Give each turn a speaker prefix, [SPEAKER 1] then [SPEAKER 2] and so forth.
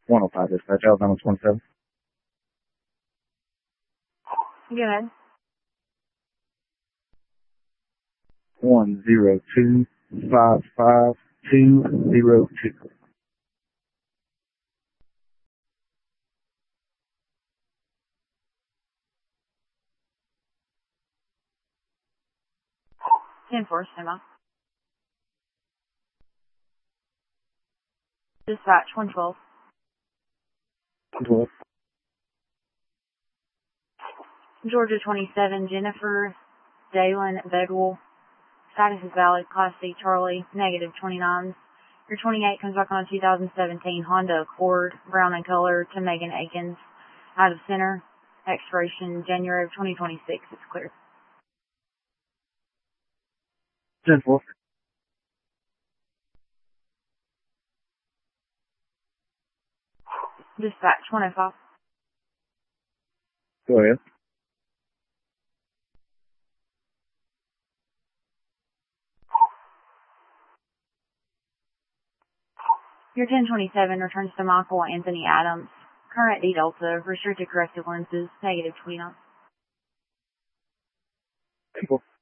[SPEAKER 1] 105 dispatch, Alabama 27.
[SPEAKER 2] Go ahead.
[SPEAKER 1] 102-55202.
[SPEAKER 2] 10-4, stand by. Dispatch 112.
[SPEAKER 1] 12.
[SPEAKER 2] Georgia 27, Jennifer Dalen Bedwell. Status is valid. Class C Charlie, negative 29s. Your 28 comes back on a 2017 Honda Accord, brown in color, to Megan Akins. Out of center. Expiration January of 2026. It's clear.
[SPEAKER 1] 10-4.
[SPEAKER 2] Dispatch 105.
[SPEAKER 1] Go ahead.
[SPEAKER 2] Your 1027 returns to Michael Anthony Adams. Current D Delta, restricted corrective lenses, negative 29.
[SPEAKER 1] 10-4.